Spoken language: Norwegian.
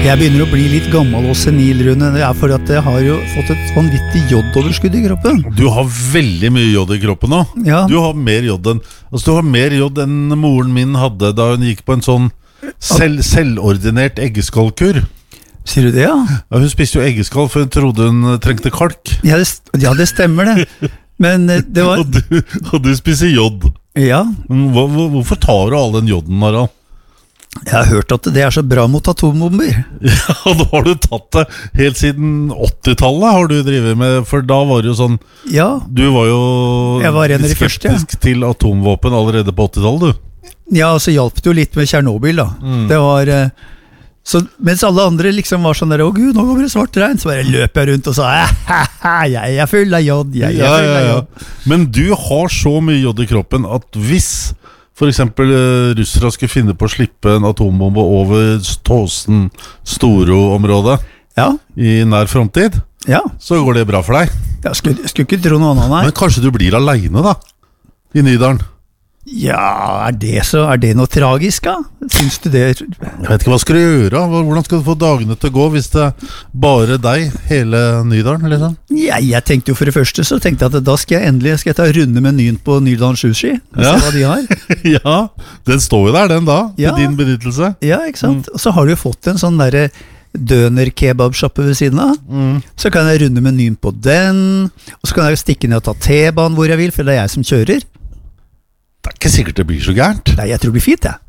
Jeg begynner å bli litt gammel og senil, Rune. Det for at jeg har jo fått et vanvittig jodoverskudd i kroppen. Du har veldig mye jod i kroppen nå. Ja. Du har mer jod enn moren min hadde da hun gikk på en sånn selvordinert eggeskallkur. Sier du det, ja? Ja, hun spiste jo eggeskall, for hun trodde hun trengte kalk. Ja, det stemmer det. Men det var... Og du spiser jod. Ja. Hvorfor tar du all den joden, Harald? Jeg har hørt at det så bra mot atombomber. Ja, da har du tatt det helt siden 80-tallet har du drivet med, for da var det jo sånn. Ja. Du var jo Jeg var en av de første, skeptisk til atomvåpen allerede på 80-tallet, du. Ja, og så hjalp det jo litt med Tjernobyl da. Det var så, mens alle andre liksom var sånn der, å Gud, nå kommer det svart regn, så bare løp jeg rundt og sa, jeg er full av jod, jeg er full av jod. Men du har så mye jod i kroppen at hvis for eksempel russere skulle finne på å slippe en atombombe over Tåsen Storo-området i nær fremtid, så går det bra for deg. Jeg skulle ikke tro noe annet, nei. Men kanskje du blir alene da, i Nydalen? Ja, er det noe tragisk da? Syns du det? Jeg vet ikke, hva skal du gjøre? Hvordan skal du få dagene til å gå hvis det bare deg, hele Nydalen, liksom? Ja, jeg tenkte jo for det første, så tenkte jeg at da skal jeg ta runde menyen på Nydalen Sushi, og se hva de har. Ja, den står jo der den da, til din benyttelse. Ja, ikke sant? Og så har du jo fått en sånn der døner-kebab-shoppe ved siden av. Så kan jeg runde menyen på den, og så kan jeg stikke ned og ta T-banen hvor jeg vil, for det er jeg som kjører. Det er ikke sikkert det blir så gærent. Nei, jeg tror det blir fint, ja.